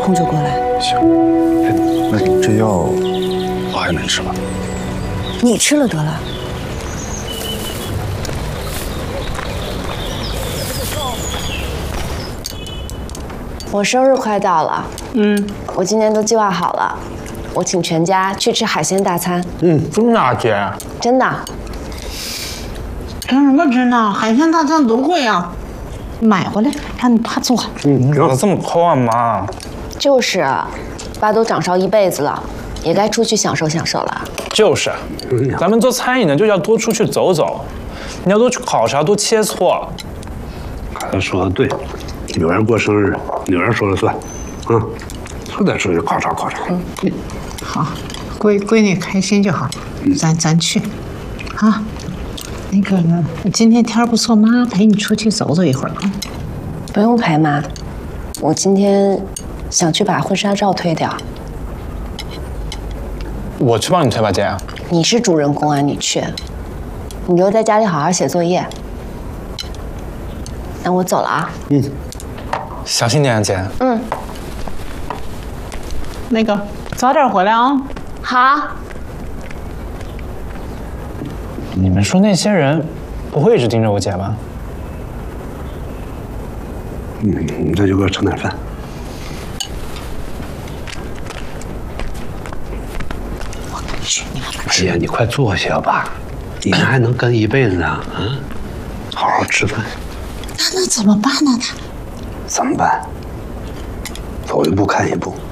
空就过来。 行。哎，那这药我还能吃吗？ 你吃了得了。我生日快到了，我今年都计划好了，我请全家去吃海鲜大餐。 真的啊，姐？ 真的。 凭什么真的？海鲜大餐多贵啊！买回来让你爸做。 你怎么这么抠啊，妈？ 就是，爸都长烧一辈子了，也该出去享受享受了。 就是，咱们做餐饮的就要多出去走走，你要多去考察，多切磋。 他说的对，女儿过生日，女儿说了算，就得出去考察考察。 好，闺女开心就好，咱去，啊。那个，今天天不错，妈陪你出去走走一会儿啊。 不用陪妈，我今天想去把婚纱照推掉。 我去帮你推吧，姐。 你是主人公啊，你去。你留在家里好好写作业。那我走了啊。 小心点啊，姐。 那个，早点回来啊。 好。 你们说那些人不会一直盯着我姐吧？ 你再去给我盛点饭。 我跟你说，你慢慢哎呀，你快坐下吧，你们还能跟一辈子呢，好好吃饭。 那怎么办呢？ 怎么办？走一步看一步。